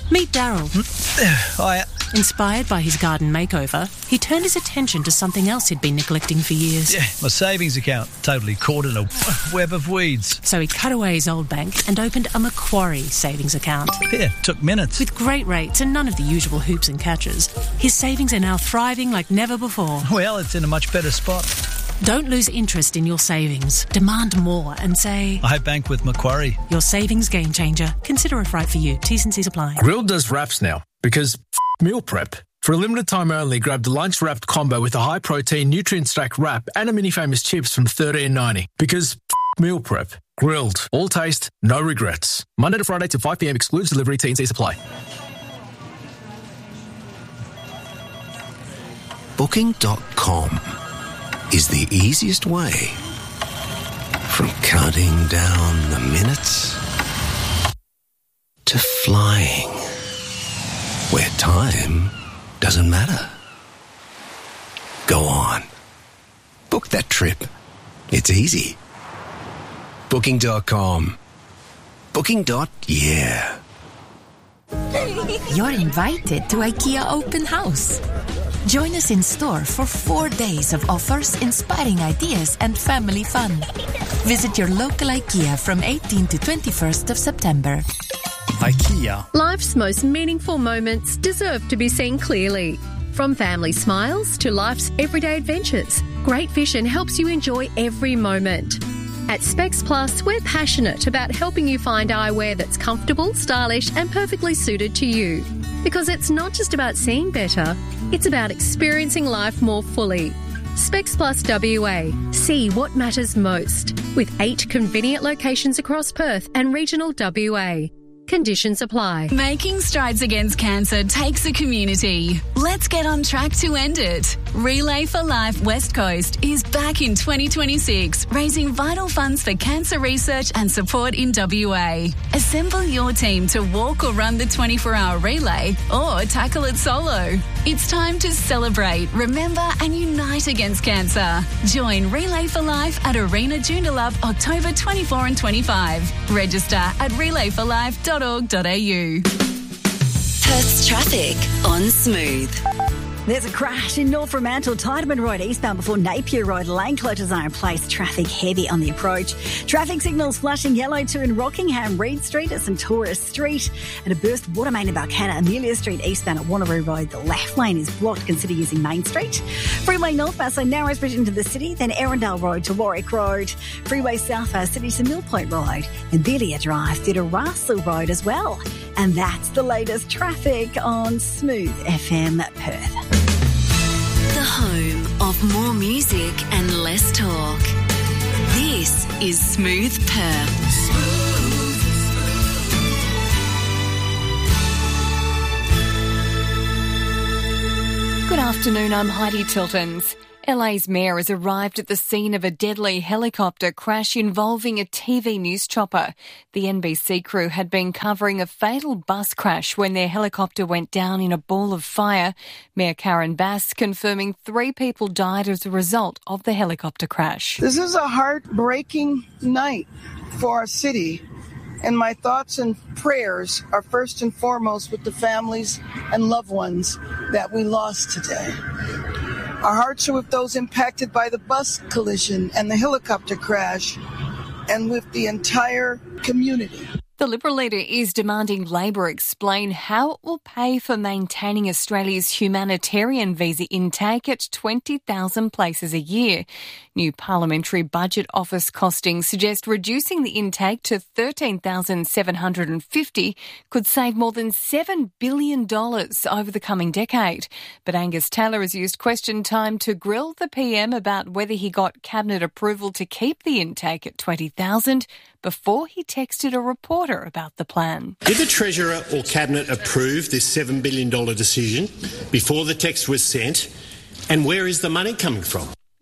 Meet Daryl. Hiya. Inspired by his garden makeover, he turned his attention to something else he'd been neglecting for years. Yeah, my savings account, totally caught in a web of weeds. So he cut away his old bank and opened a Macquarie savings account. Yeah, took minutes. With great rates and none of the usual hoops and catches, his savings are now thriving like never before. Well, it's in a much better spot. Don't lose interest in your savings. Demand more and say, I bank with Macquarie. Your savings game changer. Consider if right for you. T's and C's apply. Grilled does wraps now because meal prep. For a limited time only, grab the lunch wrapped combo with a high protein nutrient stack wrap and a mini famous chips from $13.90 because meal prep. Grilled. All taste, no regrets. Monday to Friday to 5 p.m. excludes delivery. T's and C's apply. Booking.com is the easiest way from counting down the minutes to flying where time doesn't matter. Go on. Book that trip. It's easy. Booking.com. Booking.yeah. You're invited to IKEA Open House. Join us in store for 4 days of offers, inspiring ideas and family fun. Visit your local IKEA from 18 to 21st of September. IKEA. Life's most meaningful moments deserve to be seen clearly. From family smiles to life's everyday adventures, Great Vision helps you enjoy every moment. At Specs Plus, we're passionate about helping you find eyewear that's comfortable, stylish and perfectly suited to you. Because it's not just about seeing better, it's about experiencing life more fully. Specs Plus WA. See what matters most. With 8 convenient locations across Perth and regional WA. Conditions apply. Making strides against cancer takes a community. Let's get on track to end it. Relay for Life West Coast is back in 2026, raising vital funds for cancer research and support in WA. Assemble your team to walk or run the 24-hour relay or tackle it solo. It's time to celebrate, remember and unite against cancer. Join Relay for Life at Arena Joondalup October 24 and 25. Register at relayforlife.org.au. Perth's traffic on Smooth. There's a crash in North Fremantle, Tiedemann Road eastbound before Napier Road. Lane closures are in place. Traffic heavy on the approach. Traffic signals flashing yellow too in Rockingham, Reed Street at St Tourist Street. And a burst water main in Balcatta, Amelia Street eastbound at Wanneroo Road. The left lane is blocked. Consider using Main Street. Freeway northbound, so Narrows Bridge into the city, then Erindale Road to Warwick Road. Freeway southbound, City to Mill Point Road. And Belia Drive through to Russell Road as well. And that's the latest traffic on Smooth FM Perth. The home of more music and less talk. This is Smooth Perth. Good afternoon, I'm Heidi Tiltons. LA's mayor has arrived at the scene of a deadly helicopter crash involving a TV news chopper. The NBC crew had been covering a fatal bus crash when their helicopter went down in a ball of fire. Mayor Karen Bass confirming 3 people died as a result of the helicopter crash. This is a heartbreaking night for our city, and my thoughts and prayers are first and foremost with the families and loved ones that we lost today. Our hearts are with those impacted by the bus collision and the helicopter crash, and with the entire community. The Liberal leader is demanding Labor explain how it will pay for maintaining Australia's humanitarian visa intake at 20,000 places a year. New Parliamentary Budget Office costings suggest reducing the intake to 13,750 could save more than $7 billion over the coming decade. But Angus Taylor has used question time to grill the PM about whether he got Cabinet approval to keep the intake at 20,000 before he texted a reporter about the plan. Did the Treasurer or Cabinet approve this $7 billion decision before the text was sent? And where is the money coming from?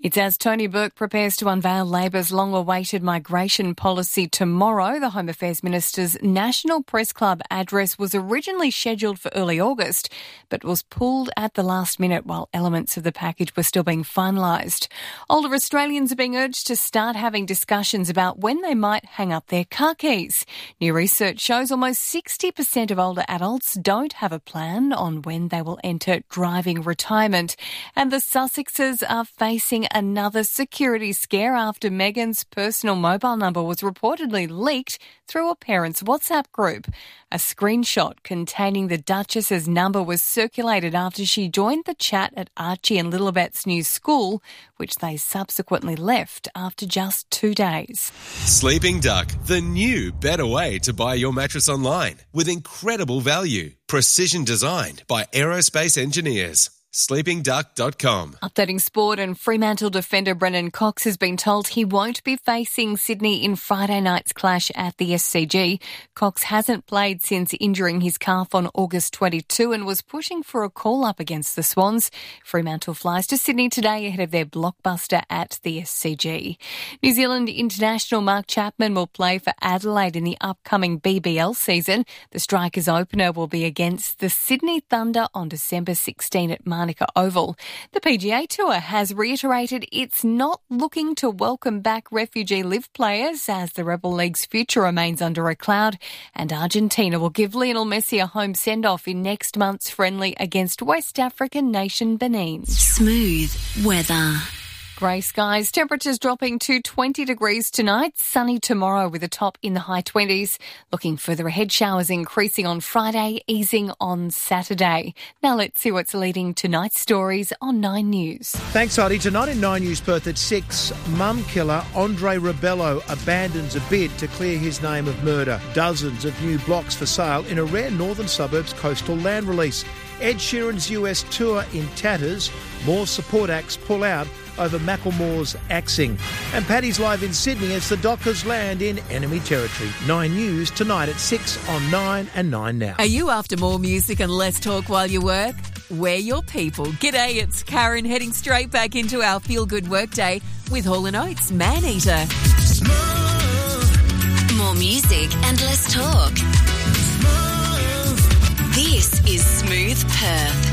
It's as Tony Burke prepares to unveil Labor's long-awaited migration policy tomorrow. The Home Affairs Minister's National Press Club address was originally scheduled for early August, but was pulled at the last minute while elements of the package were still being finalised. Older Australians are being urged to start having discussions about when they might hang up their car keys. New research shows almost 60% of older adults don't have a plan on when they will enter driving retirement. And the Sussexes are facing another security scare after Meghan's personal mobile number was reportedly leaked through a parent's WhatsApp group. A screenshot containing the Duchess's number was circulated after she joined the chat at Archie and Lilibet's new school, which they subsequently left after just 2 days. Sleeping Duck, the new better way to buy your mattress online with incredible value. Precision designed by aerospace engineers. SleepingDuck.com. Updating sport, and Fremantle defender Brennan Cox has been told he won't be facing Sydney in Friday night's clash at the SCG. Cox hasn't played since injuring his calf on August 22 and was pushing for a call-up against the Swans. Fremantle flies to Sydney today ahead of their blockbuster at the SCG. New Zealand international Mark Chapman will play for Adelaide in the upcoming BBL season. The Strikers opener will be against the Sydney Thunder on December 16 at Manuka Oval. The PGA Tour has reiterated it's not looking to welcome back refugee live players as the Rebel League's future remains under a cloud, and Argentina will give Lionel Messi a home send-off in next month's friendly against West African nation Benin. Smooth weather. Grey skies, temperatures dropping to 20 degrees tonight, sunny tomorrow with a top in the high 20s. Looking further ahead, showers increasing on Friday, easing on Saturday. Now let's see what's leading tonight's stories on 9 News. Thanks, Heidi. Tonight in 9 News Perth at 6, mum killer Andre Rebello abandons a bid to clear his name of murder. Dozens of new blocks for sale in a rare northern suburbs coastal land release. Ed Sheeran's US tour in tatters. More support acts pull out over Macklemore's axing. And Paddy's live in Sydney as the Dockers land in enemy territory. 9 News tonight at 6 on 9 and 9 Now. Are you after more music and less talk while you work? We're your people. G'day, it's Karen heading straight back into our feel-good workday with Hall & Oates Man-Eater. More music and less talk. This is Smooth Perth.